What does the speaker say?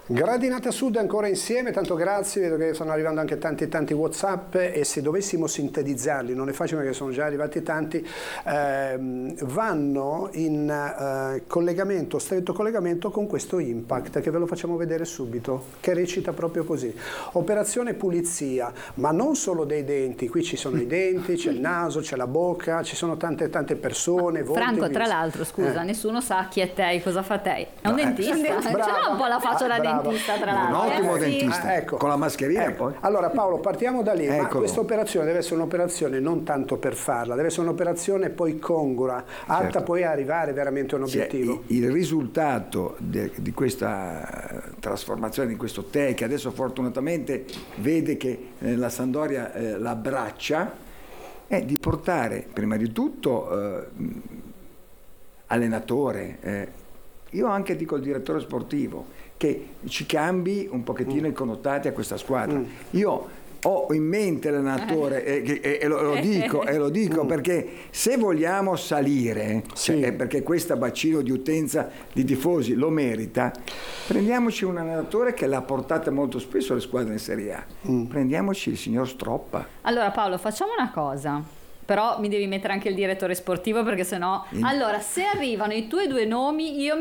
Gradinata Sud ancora insieme, tanto grazie, vedo che stanno arrivando anche tanti WhatsApp e se dovessimo sintetizzarli, non è facile perché sono già arrivati tanti, vanno in collegamento, stretto collegamento con questo Impact che ve lo facciamo vedere subito, che recita proprio così. Operazione pulizia, ma non solo dei denti, qui ci sono i denti, c'è il naso, c'è la bocca, ci sono tante persone. Franco, tra l'altro, scusa, nessuno sa chi è te, cosa fa te. È un dentista, ce l'ha un po' la faccia da dentista, tra l'altro. Un ottimo dentista, ecco. Con la mascherina poi. Allora Paolo, partiamo da lì, ma Eccolo. questa operazione deve essere un'operazione non tanto per farla, deve essere un'operazione poi congrua, atta poi a arrivare veramente a un obiettivo. Il risultato di questa trasformazione, di questo tè, che adesso fortunatamente vede che la Sampdoria l'abbraccia, è di portare prima di tutto allenatore, io anche dico il direttore sportivo, che ci cambi un pochettino i connotati a questa squadra. Io ho in mente l'allenatore e lo dico perché se vogliamo salire, perché questo bacino di utenza di tifosi lo merita, prendiamoci un allenatore che l'ha portata molto spesso alle squadre in Serie A. Prendiamoci il signor Stroppa. Allora Paolo, facciamo una cosa. Però mi devi mettere anche il direttore sportivo perché sennò... Allora, se arrivano i tuoi due nomi io